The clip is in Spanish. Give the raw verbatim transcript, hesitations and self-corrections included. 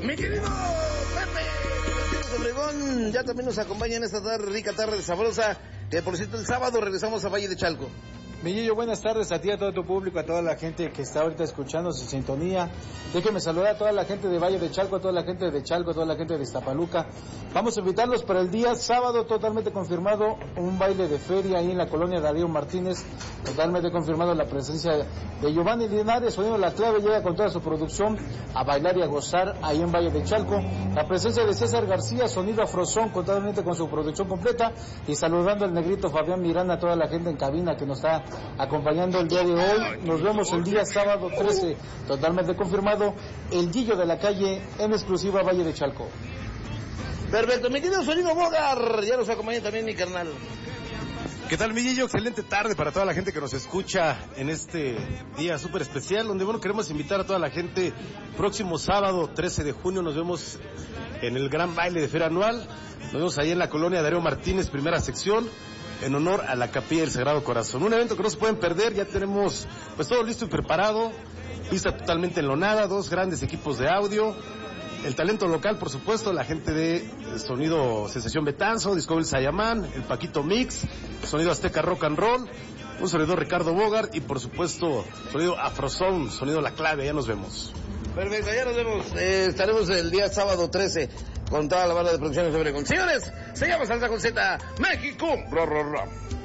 Mi querido Pepe Obregón, ya también nos acompaña en esta tarde, rica tarde sabrosa, que por cierto el sábado regresamos a Valle de Chalco. Millillo, buenas tardes a ti, a todo tu público, a toda la gente que está ahorita escuchando su sintonía. Déjeme saludar a toda la gente de Valle de Chalco, a toda la gente de Chalco, a toda la gente de Iztapaluca. Vamos a invitarlos para el día sábado, totalmente confirmado, un baile de feria ahí en la colonia Darío Martínez, totalmente confirmado la presencia de Giovanni Linares, Sonido La Clave, llega con toda su producción a bailar y a gozar ahí en Valle de Chalco. La presencia de César García, Sonido Afrozón, totalmente con su producción completa, y saludando al negrito Fabián Miranda, a toda la gente en cabina que nos está acompañando el día de hoy. Nos vemos el día sábado trece, totalmente confirmado, el Gillo de la Calle en exclusiva Valle de Chalco. Perfecto, mi querido Sonido Bogar, ya nos acompaña también mi carnal. ¿Qué tal, Millillo? Excelente tarde para toda la gente que nos escucha en este día súper especial, donde, bueno, queremos invitar a toda la gente. Próximo sábado, trece de junio, nos vemos en el gran baile de feria anual. Nos vemos ahí en la colonia Darío Martínez, primera sección, en honor a la Capilla del Sagrado Corazón. Un evento que no se pueden perder, ya tenemos pues todo listo y preparado, pista totalmente enlonada, dos grandes equipos de audio, el talento local, por supuesto, la gente de Sonido Sensación Betanzo, Discovery Sayamán, el Paquito Mix, Sonido Azteca Rock and Roll, un sonido Ricardo Bogart y, por supuesto, Sonido Afrozón, Sonido La Clave. Ya nos vemos. Perfecto, ya nos vemos. Eh, estaremos el día sábado trece con toda la banda de producciones sobre con. Señores, se llama Salsa con Z, México. Ro, ro, ro.